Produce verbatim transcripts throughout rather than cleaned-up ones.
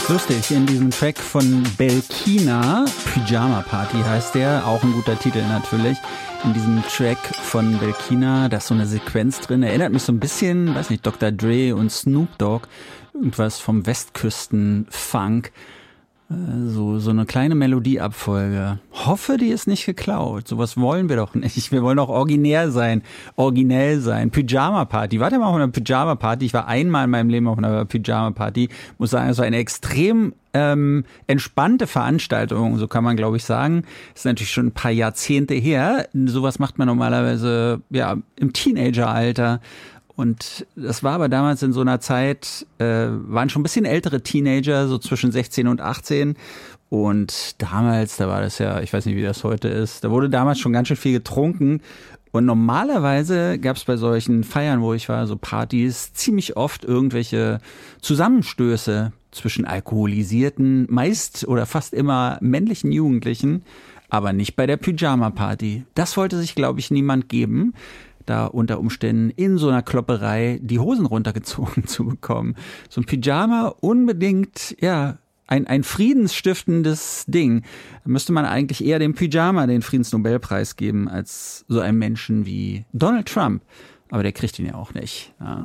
Lustig, in diesem Track von Belkina, Pyjama Party heißt der, auch ein guter Titel natürlich. In diesem Track von Belkina, da ist so eine Sequenz drin, erinnert mich so ein bisschen, weiß nicht, Doktor Dre und Snoop Dogg, irgendwas vom Westküsten-Funk. So, so eine kleine Melodieabfolge. Hoffe, die ist nicht geklaut. Sowas wollen wir doch nicht. Wir wollen doch originär sein, originell sein. Pyjama-Party. Warte mal auf einer Pyjama-Party. Ich war einmal in meinem Leben auf einer Pyjama-Party. Muss sagen, es war eine extrem ähm, entspannte Veranstaltung, so kann man, glaube ich, sagen. Ist natürlich schon ein paar Jahrzehnte her. Sowas macht man normalerweise ja im Teenageralter. Und das war aber damals in so einer Zeit, äh, waren schon ein bisschen ältere Teenager, so zwischen sechzehn und achtzehn. Und damals, da war das ja, ich weiß nicht, wie das heute ist, da wurde damals schon ganz schön viel getrunken. Und normalerweise gab es bei solchen Feiern, wo ich war, so Partys, ziemlich oft irgendwelche Zusammenstöße zwischen alkoholisierten, meist oder fast immer männlichen Jugendlichen, aber nicht bei der Pyjama-Party. Das wollte sich, glaube ich, niemand geben, da unter Umständen in so einer Klopperei die Hosen runtergezogen zu bekommen. So ein Pyjama unbedingt, ja, ein, ein friedensstiftendes Ding. Da müsste man eigentlich eher dem Pyjama den Friedensnobelpreis geben, als so einem Menschen wie Donald Trump. Aber der kriegt ihn ja auch nicht. Ja.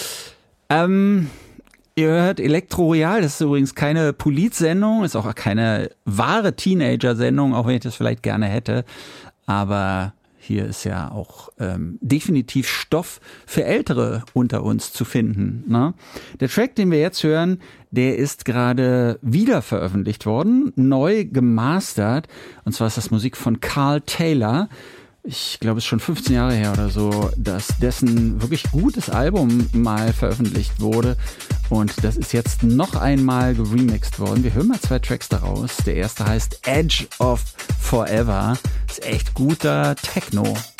Ähm, ihr hört Elektro Royal, das ist übrigens keine Polit-Sendung, ist auch keine wahre Teenager-Sendung, auch wenn ich das vielleicht gerne hätte. Aber hier ist ja auch ähm, definitiv Stoff für Ältere unter uns zu finden. Ne? Der Track, den wir jetzt hören, der ist gerade wieder veröffentlicht worden, neu gemastert. Und zwar ist das Musik von Carl Taylor. Ich glaube, es ist schon fünfzehn Jahre her oder so, dass dessen wirklich gutes Album mal veröffentlicht wurde. Und das ist jetzt noch einmal geremixed worden. Wir hören mal zwei Tracks daraus. Der erste heißt Edge of Forever. Ist echt guter Techno.